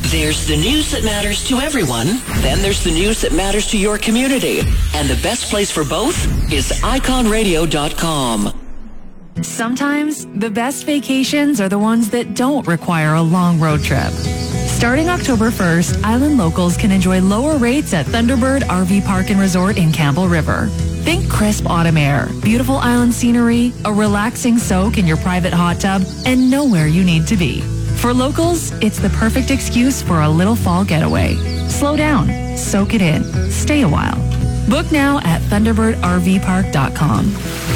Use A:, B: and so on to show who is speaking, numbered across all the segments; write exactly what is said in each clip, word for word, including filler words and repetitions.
A: There's the news that matters to everyone. Then there's the news that matters to your community. And the best place for both is icon radio dot com.
B: Sometimes the best vacations are the ones that don't require a long road trip. Starting October first, Island locals can enjoy lower rates at Thunderbird R V Park and Resort in Campbell River. Think crisp autumn air, beautiful island scenery, a relaxing soak in your private hot tub, and nowhere you need to be. For locals, it's the perfect excuse for a little fall getaway. Slow down, soak it in, stay a while. Book now at thunderbird r v park dot com.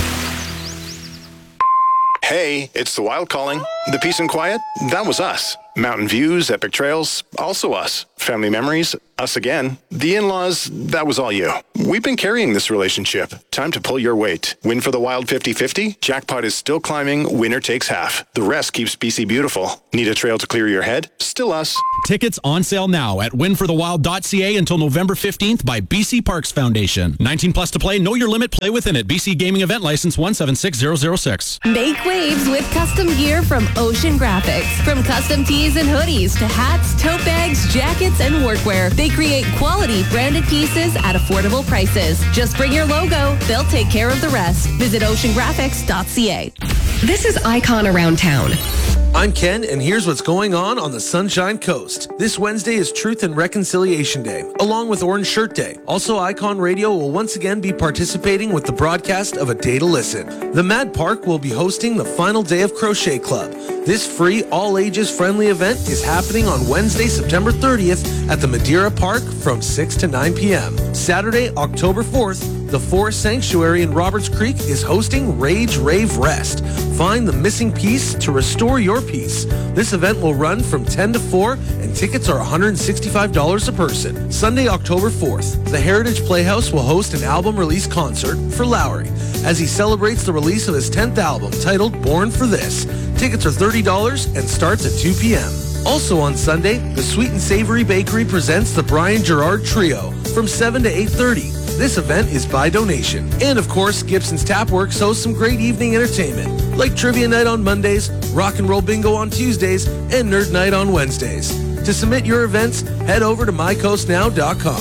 C: Hey, it's the Wild calling. The peace and quiet, that was us. Mountain views, epic trails, also us. Family memories, us again. The in-laws, that was all you. We've been carrying this relationship. Time to pull your weight. Win for the Wild fifty fifty? Jackpot is still climbing. Winner takes half. The rest keeps B C beautiful. Need a trail to clear your head? Still us.
D: Tickets on sale now at win for the wild dot c a until November fifteenth by B C Parks Foundation. nineteen plus to play. Know your limit. Play within it. B C Gaming Event License one seven six zero zero six.
E: Make waves with custom gear from Ocean Graphics. From custom tees and hoodies to hats, tote bags, jackets, and workwear, they create quality branded pieces at affordable prices. Just bring your logo. They'll take care of the rest. Visit ocean graphics dot c a.
F: This is Icon Around Town.
G: I'm Ken, and here's what's going on on the Sunshine Coast. This Wednesday is Truth and Reconciliation Day, along with Orange Shirt Day. Also, Icon Radio will once again be participating with the broadcast of A Day to Listen. The Mad Park will be hosting the final day of Crochet Club. This free, all-ages friendly event is happening on Wednesday, September thirtieth at the Madeira Park from six to nine p.m. Saturday, October fourth, the Forest Sanctuary in Roberts Creek is hosting Rage Rave Rest. Find the missing piece to restore your piece. This event will run from ten to four, and tickets are one hundred sixty-five dollars a person. Sunday, October fourth, the Heritage Playhouse will host an album release concert for Lowry as he celebrates the release of his tenth album titled Born for This. Tickets are thirty dollars and starts at two p.m. Also on Sunday, the Sweet and Savory Bakery presents the Brian Gerard Trio from seven to eight thirty. This event is by donation. And of course, Gibson's Tapworks hosts some great evening entertainment, like Trivia Night on Mondays, Rock and Roll Bingo on Tuesdays, and Nerd Night on Wednesdays. To submit your events, head over to my coast now dot com.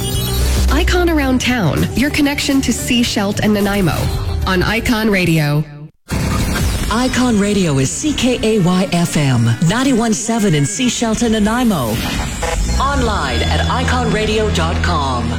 F: Icon Around Town, your connection to Sea Shelt and Nanaimo on Icon Radio.
A: Icon Radio is C K A Y F M, ninety-one point seven in Sea Shelt and Nanaimo. Online at icon radio dot com.